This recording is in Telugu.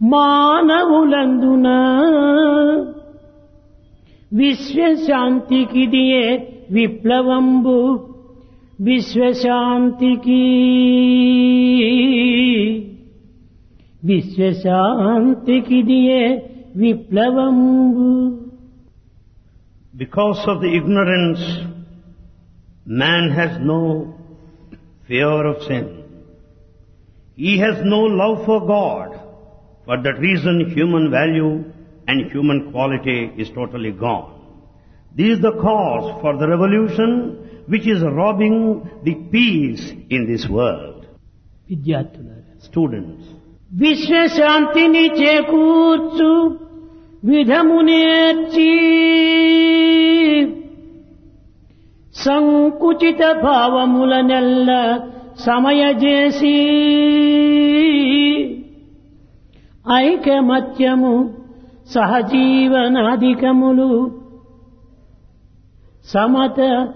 మానవులందున విశ్వశాంతికిదియే విప్లవంబు విశ్వశాంతికిదియే విప్లవంబు. Because of the ignorance, man has no fear of sin. He has no love for God. For that reason, human value and human quality is totally gone. This is the cause for the revolution which is robbing the peace in this world. విద్యార్థులారా, Students, విశ్వశాంతిని చేకూర్చు విధము నేర్చి సంకుచిత భావములనెల్ల సమయజేసి ఐకమత్యము సహజీవనాధికములు సమత